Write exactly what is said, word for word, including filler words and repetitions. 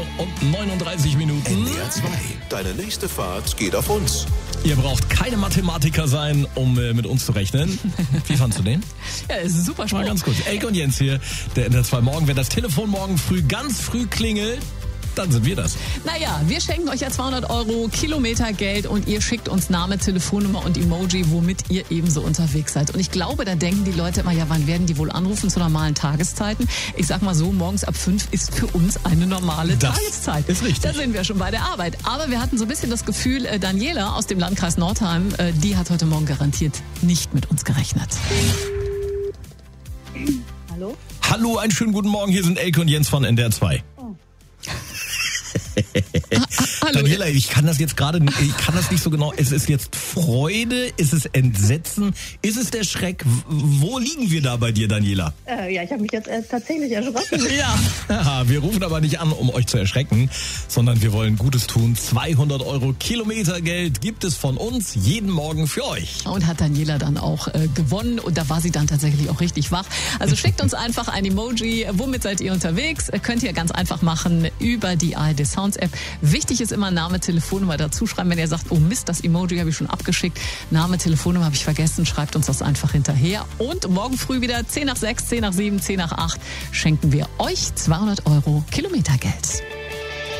Uhr und neununddreißig Minuten. N D R zwei. Deine nächste Fahrt geht auf uns. Ihr braucht keine Mathematiker sein, um äh, mit uns zu rechnen. Wie fandst du den? Ja, es ist super Mal spannend. ganz kurz. Elke und Jens hier, der N D R zwei Morgen. Wenn das Telefon morgen früh ganz früh klingelt, dann sind wir das. Naja, wir schenken euch ja zweihundert Euro Kilometergeld und ihr schickt uns Name, Telefonnummer und Emoji, womit ihr ebenso unterwegs seid. Und ich glaube, da denken die Leute immer, ja, wann werden die wohl anrufen zu normalen Tageszeiten? Ich sag mal so, morgens ab fünf ist für uns eine normale Das Tageszeit. ist richtig. Da sind wir schon bei der Arbeit. Aber wir hatten so ein bisschen das Gefühl, äh, Daniela aus dem Landkreis Nordheim, äh, die hat heute Morgen garantiert nicht mit uns gerechnet. Hallo? Hallo, einen schönen guten Morgen. Hier sind Elke und Jens von N D R zwei. Oh. Hallo. Daniela, ich kann das jetzt gerade, ich kann das nicht so genau. Ist es jetzt Freude? Ist es Entsetzen? Ist es der Schreck? W- Wo liegen wir da bei dir, Daniela? Äh, ja, ich habe mich jetzt äh, tatsächlich erschrocken. Ja. Aha, wir rufen aber nicht an, um euch zu erschrecken, sondern wir wollen Gutes tun. zweihundert Euro Kilometergeld gibt es von uns jeden Morgen für euch. Und hat Daniela dann auch äh, gewonnen und da war sie dann tatsächlich auch richtig wach. Also schickt uns einfach ein Emoji. Womit seid ihr unterwegs? Äh, Könnt ihr ganz einfach machen über die A R D Sounds App. Wichtig ist immer Name, Telefonnummer dazu schreiben. Wenn ihr sagt, oh Mist, das Emoji habe ich schon abgeschickt. Name, Telefonnummer habe ich vergessen. Schreibt uns das einfach hinterher. Und morgen früh wieder zehn nach sechs, zehn nach sieben, zehn nach acht schenken wir euch zweihundert Euro Kilometergeld.